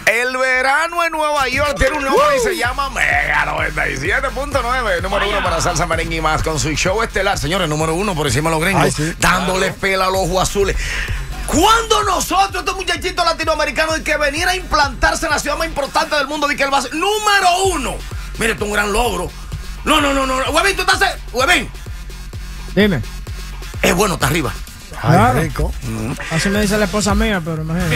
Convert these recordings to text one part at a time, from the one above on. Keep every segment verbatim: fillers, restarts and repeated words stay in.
El verano en Nueva York tiene un nombre y se llama Mega noventa y siete punto nueve. Número uno para salsa, merengue y más. Con su show estelar, señores, número uno por encima de los gringos. Ay, sí, dándole claro. pela a los ojos azules. Cuando nosotros, estos muchachitos latinoamericanos, hay que venir a implantarse en la ciudad más importante del mundo, de que el base, número uno. Mire, esto es un gran logro. No, no, no, no. Huevín, tú estás. Huevín. Dime. Es bueno, está arriba. Ay, claro. Rico. Mm. Así me dice la esposa mía, pero imagínate.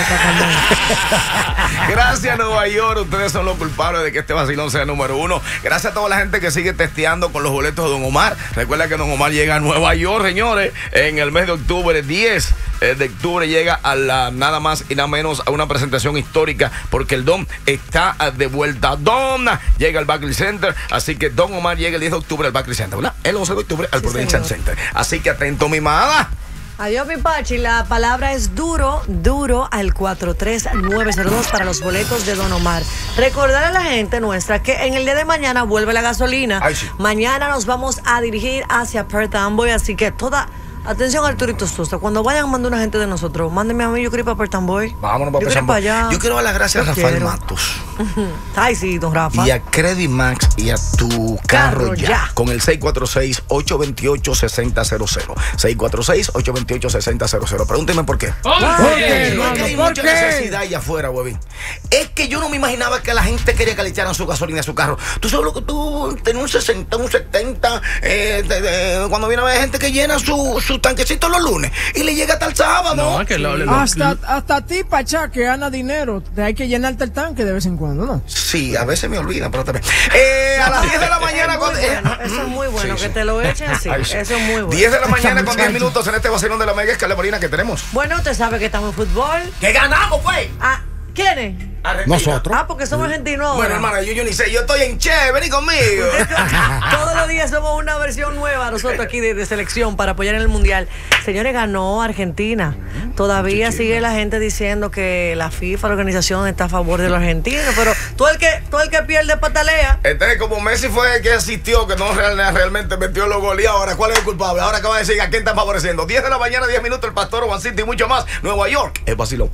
Gracias, Nueva York. Ustedes son los culpables de que este vacilón sea número uno. Gracias a toda la gente que sigue testeando con los boletos de Don Omar. Recuerda que Don Omar llega a Nueva York, señores, en el mes de octubre. diez de octubre llega a la nada más y nada menos a una presentación histórica, porque el Don está de vuelta. Don llega al Barclays Center. Así que Don Omar llega el diez de octubre al Barclays Center, ¿verdad? El once de octubre al sí, Prudential Center. Así que atento, mi amada. Adiós, mi Pachi. La palabra es duro, duro al cuatro tres nueve cero dos para los boletos de Don Omar. Recordar a la gente nuestra que en el día de mañana vuelve la gasolina. Ay, sí. Mañana nos vamos a dirigir hacia Perth Amboy, así que toda... Atención, Arturito Sosa, cuando vayan mandando una gente de nosotros, mándenme a mí, yo quiero ir para Perth Amboy. Vámonos para Perth Amboy. Yo quiero dar las gracias yo a Rafael quiero. Matos. Ay, sí, don Rafa. Y a Credit Max y a tu carro, carro ya. ya. Con el seis cuatro seis, ocho dos ocho, seis cero cero cero. seis cuatro seis, ocho dos ocho, seis cero cero cero. Pregúntenme por qué. ¿Por qué? No es que hay mucha qué? necesidad allá afuera, huevín. Es que yo no me imaginaba que la gente quería que le echaran su gasolina a su carro. Tú sabes lo que tú tenés un sesenta, un setenta. Eh, de, de, cuando viene a ver gente que llena su, su tanquecito los lunes y le llega hasta el sábado. No, que lo, lo, hasta, lo, hasta a ti, Pachá, que gana dinero, te hay que llenarte el tanque de vez en cuando, ¿no? Sí, a veces me olvidan, pero también. Eh, a las diez de la mañana. Cuando, eh, bueno, eso es muy bueno, sí, que sí. te lo echen, sí. Ay, sí. Eso es muy bueno. diez de la mañana con diez minutos en este vacilón de la Mega Escala Molina que tenemos. Bueno, usted sabe que estamos en fútbol. ¡Que ganamos, güey! Ah, ¿quiénes? Argentina. Nosotros. Ah, porque somos argentinos. Bueno, hermana, yo, yo ni sé, yo estoy en Che, vení conmigo. Todos los días somos una versión nueva nosotros aquí de, de selección para apoyar en el Mundial. Señores, ganó Argentina. Todavía sigue la gente diciendo que la FIFA, la organización, está a favor de los argentinos, pero todo el que, todo el que pierde patalea. Entonces, como Messi fue el que asistió, que no real, realmente metió los goles, ahora, ¿cuál es el culpable? Ahora acaba de decir a quién está favoreciendo. diez de la mañana, diez minutos, el Pastor, One City y mucho más. Nueva York, el vacilón.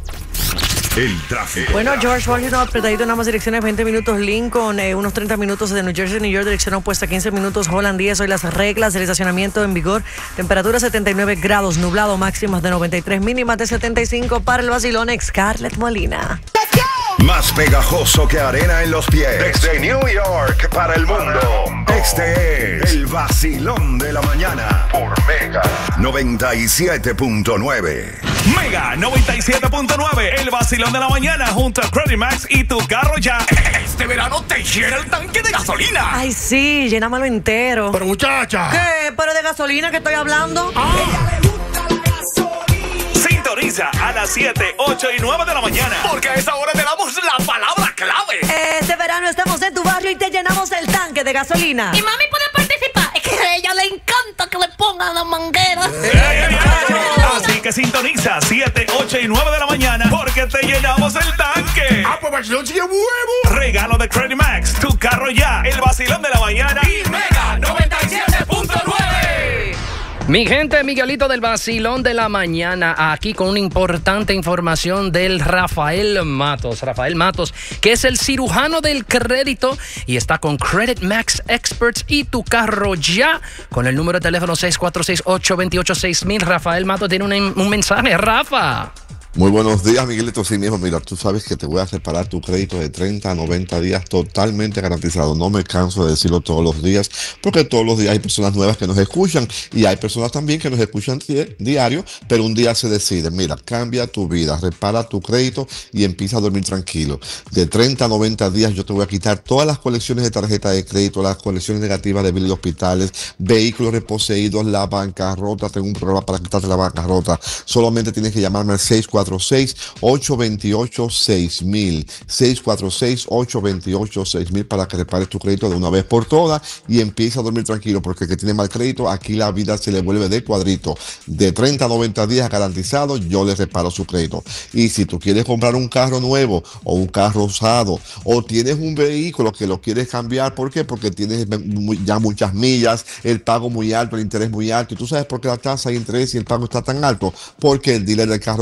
El tráfico. Bueno, George Washington apretadito en ambas direcciones, veinte minutos Lincoln, eh, unos treinta minutos de New Jersey, New York, dirección opuesta, quince minutos Holland diez. Hoy las reglas del estacionamiento en vigor. Temperatura setenta y nueve grados, nublado, máximas de noventa y tres, mínimas de setenta y cinco para el vacilón. Scarlett Molina. Más pegajoso que arena en los pies. Desde New York para el mundo. Este es el vacilón de la mañana por Mega noventa y siete punto nueve. Mega noventa y siete punto nueve, el vacilón de la mañana junto a Credit Max y tu carro ya. Este verano te llena el tanque de gasolina. Ay, sí, llénamelo entero. Pero muchacha. ¿Qué? ¿Pero de gasolina que estoy hablando? Ah. Sintoniza a las siete, ocho y nueve de la mañana, porque a esa hora te damos la palabra clave. Este verano estamos en tu barrio y te llenamos el tanque de gasolina. Y mami puede participar. Es que a ella le encanta que le pongan las mangueras. Ey, ey, ey. Así que sintoniza siete, ocho y nueve de la mañana, porque te llenamos el tanque. Ah, pues vacilón sigue huevo. Regalo de Credit Max, tu carro ya, el vacilón de la mañana y Mega noventa y siete punto nueve. Mi gente, Miguelito del vacilón de la mañana, aquí con una importante información del Rafael Matos. Rafael Matos, que es el cirujano del crédito y está con Credit Max Experts y tu carro ya, con el número de teléfono seis cuatro seis, ocho dos ocho, seis mil. Rafael Matos tiene un, un mensaje. Rafa. Muy buenos días, Miguelito. Sí mismo, mira, tú sabes que te voy a reparar tu crédito de treinta a noventa días totalmente garantizado. No me canso de decirlo todos los días, porque todos los días hay personas nuevas que nos escuchan y hay personas también que nos escuchan diario, pero un día se deciden. Mira, cambia tu vida, repara tu crédito y empieza a dormir tranquilo. De treinta a noventa días yo te voy a quitar todas las colecciones de tarjeta de crédito, las colecciones negativas de biles de hospitales, vehículos reposeídos, la bancarrota. Tengo un programa para quitarte la bancarrota. Solamente tienes que llamarme al seis cuatro seis, ocho dos ocho, seis mil. seis cuatro seis, ocho dos ocho, seis mil para que repares tu crédito de una vez por todas y empieza a dormir tranquilo, porque el que tiene mal crédito, aquí la vida se le vuelve de cuadrito. De treinta a noventa días garantizado, yo le reparo su crédito. Y si tú quieres comprar un carro nuevo o un carro usado, o tienes un vehículo que lo quieres cambiar, ¿por qué? Porque tienes ya muchas millas, el pago muy alto, el interés muy alto. ¿Y tú sabes por qué la tasa de interés y el pago está tan alto? Porque el dealer del carro ya te engañó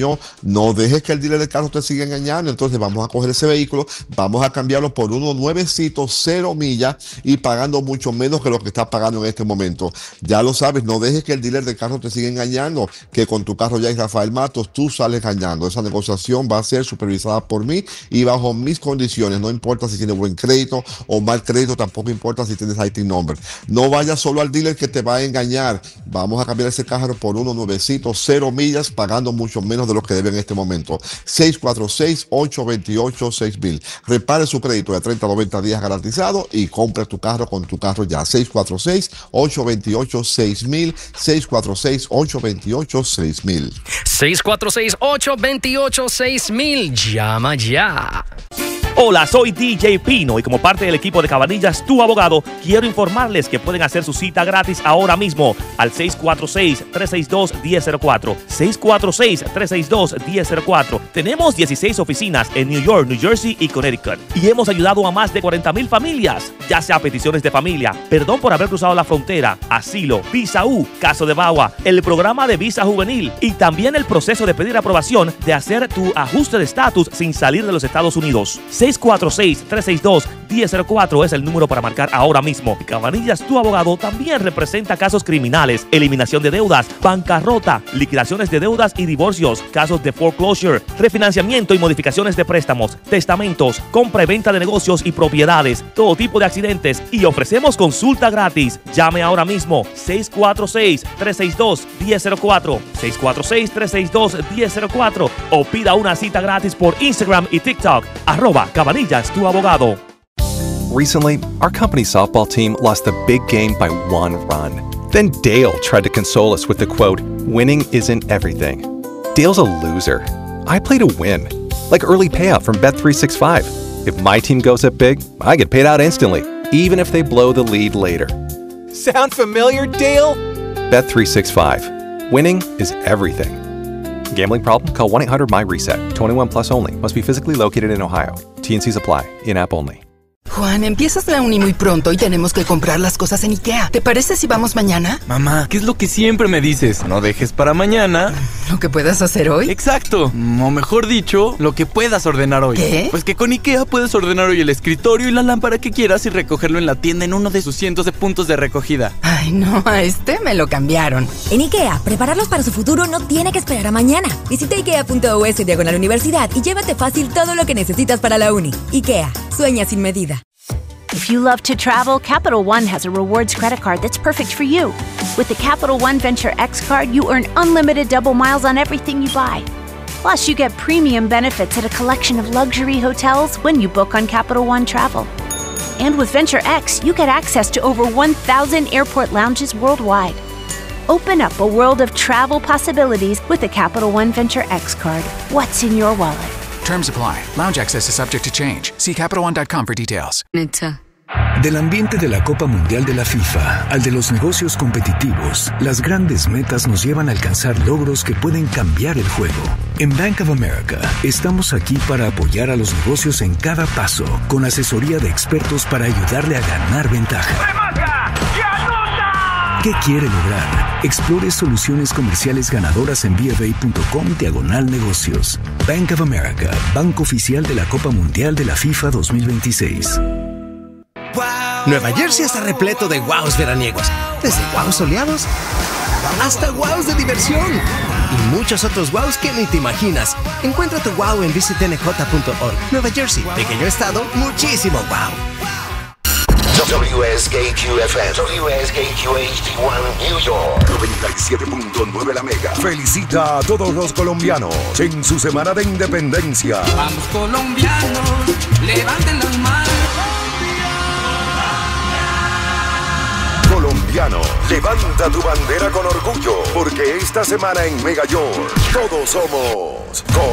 engañó. No dejes que el dealer del carro te siga engañando. Entonces vamos a coger ese vehículo, vamos a cambiarlo por uno nuevecito, cero millas y pagando mucho menos que lo que estás pagando en este momento. Ya lo sabes, no dejes que el dealer del carro te siga engañando, que con tu carro ya es Rafael Matos, tú sales ganando. Esa negociación va a ser supervisada por mí y bajo mis condiciones. No importa si tienes buen crédito o mal crédito, tampoco importa si tienes I T number. No vayas solo al dealer que te va a engañar. Vamos a cambiar ese carro por uno nuevecito, cero millas, pagando mucho menos de lo que debe en este momento. seis cuatro seis, ocho dos ocho, seis mil. Repare su crédito de treinta a noventa días garantizado y compre tu carro con tu carro ya. seis cuatro seis, ocho dos ocho, seis mil. seis cuatro seis, ocho dos ocho, seis mil. seis cuatro seis, ocho dos ocho, seis mil. Llama ya. Hola, soy D J Pino y como parte del equipo de Cabanillas, tu abogado, quiero informarles que pueden hacer su cita gratis ahora mismo al seis cuatro seis, tres seis dos, uno cero cero cuatro. seis cuatro seis, tres seis dos, uno cero cero cuatro. Tenemos dieciséis oficinas en New York, New Jersey y Connecticut y hemos ayudado a más de cuarenta mil familias, ya sea peticiones de familia, perdón por haber cruzado la frontera, asilo, visa U, caso de V A W A, el programa de visa juvenil y también el proceso de pedir aprobación de hacer tu ajuste de estatus sin salir de los Estados Unidos. seis cuatro seis, tres seis dos, uno cero cero cuatro es el número para marcar ahora mismo. Cabanillas, tu abogado, también representa casos criminales, eliminación de deudas, bancarrota, liquidaciones de deudas y divorcios, casos de foreclosure, refinanciamiento y modificaciones de préstamos, testamentos, compra y venta de negocios y propiedades, todo tipo de accidentes y ofrecemos consulta gratis. Llame ahora mismo seis cuatro seis, tres seis dos, uno cero cero cuatro, seis cuatro seis, tres seis dos, uno cero cero cuatro o pida una cita gratis por Instagram y TikTok, arroba Cabanillas, tu abogado. Recently, our company's softball team lost the big game by one run. Then Dale tried to console us with the quote, "Winning isn't everything." Dale's a loser. I play to win, like early payout from Bet three sixty-five. If my team goes up big, I get paid out instantly, even if they blow the lead later. Sound familiar, Dale? Bet three sixty-five. Winning is everything. Gambling problem? Call one eight hundred M Y reset. twenty-one plus only. Must be physically located in Ohio. T and C's apply. In-app only. Juan, empiezas la uni muy pronto y tenemos que comprar las cosas en IKEA. ¿Te parece si vamos mañana? Mamá, ¿qué es lo que siempre me dices? No dejes para mañana ¿lo que puedas hacer hoy? Exacto, o mejor dicho, lo que puedas ordenar hoy. ¿Qué? Pues que con IKEA puedes ordenar hoy el escritorio y la lámpara que quieras y recogerlo en la tienda en uno de sus cientos de puntos de recogida. Ay, no, a este me lo cambiaron. En IKEA, prepararlos para su futuro no tiene que esperar a mañana. Visita ikea.us diagonal universidad y llévate fácil todo lo que necesitas para la uni. IKEA, sueña sin medida. If you love to travel, Capital One has a rewards credit card that's perfect for you. With the Capital One Venture X card, you earn unlimited double miles on everything you buy. Plus, you get premium benefits at a collection of luxury hotels when you book on Capital One Travel. And with Venture X, you get access to over one thousand airport lounges worldwide. Open up a world of travel possibilities with the Capital One Venture X card. What's in your wallet? Terms apply. Lounge access is subject to change. See Capital One dot com for details. Neta. Del ambiente de la Copa Mundial de la FIFA al de los negocios competitivos, las grandes metas nos llevan a alcanzar logros que pueden cambiar el juego. En Bank of America, estamos aquí para apoyar a los negocios en cada paso, con asesoría de expertos para ayudarle a ganar ventaja. ¡Remata! ¡Y anota! ¿Qué quiere lograr? Explore soluciones comerciales ganadoras en bfa.com diagonal negocios. Bank of America, banco oficial de la Copa Mundial de la FIFA dos mil veintiséis. Nueva Jersey está repleto de wows veraniegos, desde wows soleados hasta wows de diversión y muchos otros wows que ni te imaginas. Encuentra tu wow en visit n j punto org. Nueva Jersey, pequeño estado, muchísimo wow. W S K Q F M, W S K Q H D uno New York, noventa y siete punto nueve La Mega. Felicita a todos los colombianos en su semana de independencia. Vamos colombianos, levanten las manos. Colombiano, levanta tu bandera con orgullo, porque esta semana en Mega York todos somos